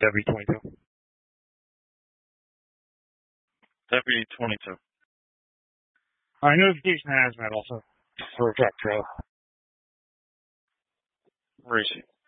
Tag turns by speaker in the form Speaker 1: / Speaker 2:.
Speaker 1: Deputy 22.
Speaker 2: Deputy 22.
Speaker 1: Alright, notification hazmat also for a truck trail.
Speaker 2: Where is he?